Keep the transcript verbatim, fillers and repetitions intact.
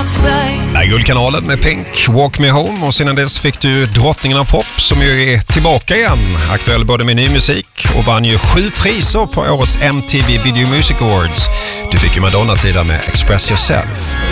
Där Guldkanalen med Pink, Walk Me Home, och sedan dess fick du drottningen av pop som ju är tillbaka igen. Aktuell både med ny musik och vann ju sju priser på årets M T V Video Music Awards. Du fick ju Madonna tidigare med Express Yourself.